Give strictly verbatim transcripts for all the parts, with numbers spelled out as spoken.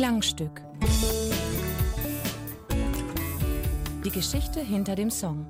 Klangstück. Die Geschichte hinter dem Song.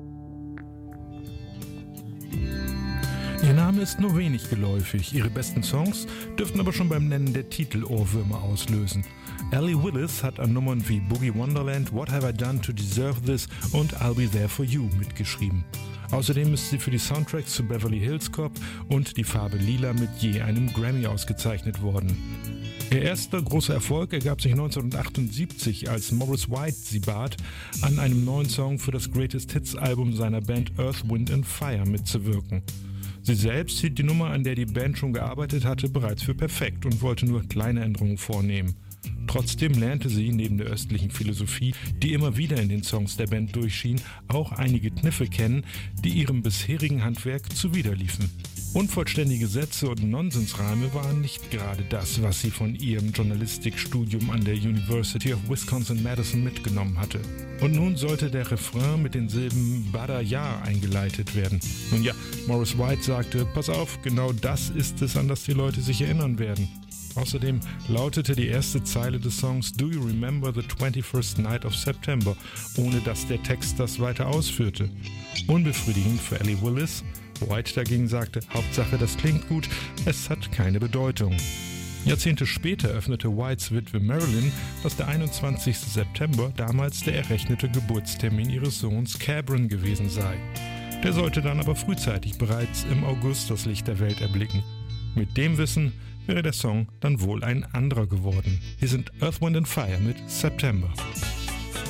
Ihr Name ist nur wenig geläufig, ihre besten Songs dürften aber schon beim Nennen der Titel Ohrwürmer auslösen. Allee Willis hat an Nummern wie Boogie Wonderland, What Have I Done to Deserve This und I'll Be There For You mitgeschrieben. Außerdem ist sie für die Soundtracks zu Beverly Hills Cop und Die Farbe Lila mit je einem Grammy ausgezeichnet worden. Ihr erster großer Erfolg ergab sich neunzehnhundertachtundsiebzig, als Maurice White sie bat, an einem neuen Song für das Greatest Hits Album seiner Band Earth, Wind and Fire mitzuwirken. Sie selbst hielt die Nummer, an der die Band schon gearbeitet hatte, bereits für perfekt und wollte nur kleine Änderungen vornehmen. Trotzdem lernte sie neben der östlichen Philosophie, die immer wieder in den Songs der Band durchschien, auch einige Kniffe kennen, die ihrem bisherigen Handwerk zuwiderliefen. Unvollständige Sätze und Nonsensreime waren nicht gerade das, was sie von ihrem Journalistikstudium an der University of Wisconsin-Madison mitgenommen hatte. Und nun sollte der Refrain mit den Silben Bada Ja eingeleitet werden. Nun ja, Maurice White sagte, pass auf, genau das ist es, an das die Leute sich erinnern werden. Außerdem lautete die erste Zeile des Songs Do you remember the twenty-first night of September, ohne dass der Text das weiter ausführte. Unbefriedigend für Allee Willis. White dagegen sagte, Hauptsache das klingt gut, es hat keine Bedeutung. Jahrzehnte später öffnete Whites Witwe Marilyn, dass der einundzwanzigste September damals der errechnete Geburtstermin ihres Sohns Cameron gewesen sei. Der sollte dann aber frühzeitig bereits im August das Licht der Welt erblicken. Mit dem Wissen wäre der Song dann wohl ein anderer geworden. Hier sind Earth, Wind and Fire mit September.